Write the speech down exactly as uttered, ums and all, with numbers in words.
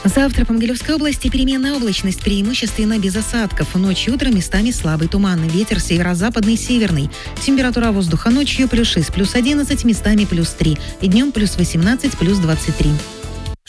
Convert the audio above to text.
Завтра по Могилевской области переменная облачность, преимущественно без осадков. Ночью и утром местами слабый туман. Ветер северо-западный, северный. Температура воздуха ночью плюс шесть, плюс одиннадцать, местами плюс три. И днем плюс восемнадцать, плюс двадцать три.